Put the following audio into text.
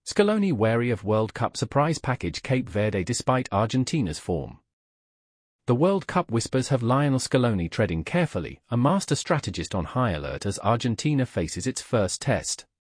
Scaloni wary of World Cup surprise package Cape Verde despite Argentina's form. The World Cup whispers have Lionel Scaloni treading carefully, a master strategist on high alert as Argentina faces its first test.